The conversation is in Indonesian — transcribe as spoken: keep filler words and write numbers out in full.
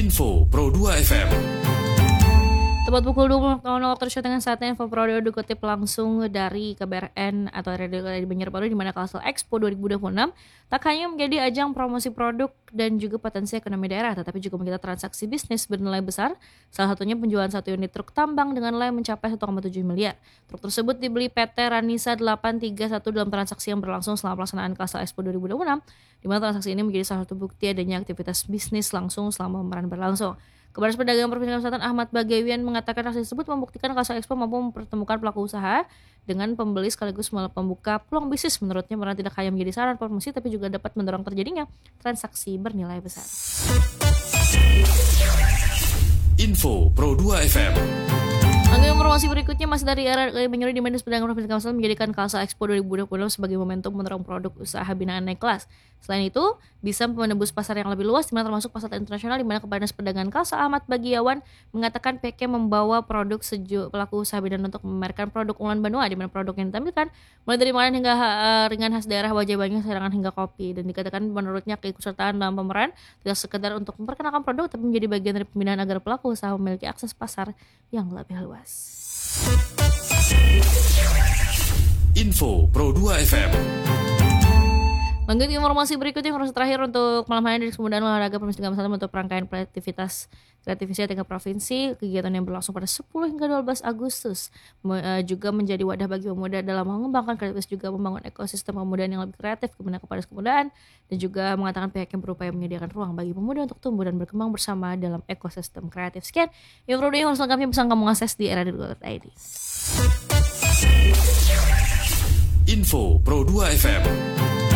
Info Pro dua F M. Tepat pukul dua puluh waktu Indonesia Tengah, saatnya Info Pro dua dikutip langsung dari K B R N atau Radio di Banjarbaru, di mana Kalsel Expo dua ribu dua puluh enam tak hanya menjadi ajang promosi produk dan juga potensi ekonomi daerah, tetapi juga menjadi transaksi bisnis bernilai besar. Salah satunya penjualan satu unit truk tambang dengan nilai mencapai satu koma tujuh miliar. Truk tersebut dibeli P T Ranisa delapan tiga satu dalam transaksi yang berlangsung selama pelaksanaan Kalsel Expo dua ribu dua puluh enam, di mana transaksi ini menjadi salah satu bukti adanya aktivitas bisnis langsung selama pameran berlangsung. Kepala Pedagang Provinsi Kalimantan Selatan Ahmad Bagawian mengatakan transaksi tersebut membuktikan Kalsel Expo mampu mempertemukan pelaku usaha dengan pembeli sekaligus membuka peluang bisnis. Menurutnya, peran tidak hanya menjadi saran promosi tapi juga dapat mendorong terjadinya transaksi bernilai besar. Info Pro dua F M. Langkah informasi berikutnya masih dari era Banyuri, di mana Pedagang Provinsi Kalimantan Selatan menjadikan Kalsel Expo dua ribu dua puluh sebagai momentum mendorong produk usaha binaan naik kelas. Selain itu, bisa menembus pasar yang lebih luas, di mana termasuk pasar internasional, di mana Kepala Dinas Perdagangan Kalsel Ahmad Bagiawan mengatakan P K membawa produk sejuk pelaku usaha binaan untuk memamerkan produk unggulan Banua, di mana produk yang ditampilkan mulai dari makanan hingga uh, ringan khas daerah wajah banyak, serangan hingga kopi. Dan dikatakan menurutnya keikutsertaan dalam pameran tidak sekedar untuk memperkenalkan produk, tapi menjadi bagian dari pembinaan agar pelaku usaha memiliki akses pasar yang lebih luas. Info Pro dua F M. Lanjut informasi berikutnya, informasi terakhir untuk malam hari dari Kemudahan Olahraga Provinsi Kalimantan Selatan untuk rangkaian aktivitas kreativitas tingkat provinsi. Kegiatan yang berlangsung pada sepuluh hingga dua belas Agustus juga menjadi wadah bagi pemuda dalam mengembangkan kreativitas, juga membangun ekosistem pemudaan yang lebih kreatif kepada kepada kemudahan, dan juga mengatakan pihaknya berupaya menyediakan ruang bagi pemuda untuk tumbuh dan berkembang bersama dalam ekosistem kreatif. Sekian informasi yang harus lengkapnya bisa kamu akses di era dua titik i d. Info Pro dua F M.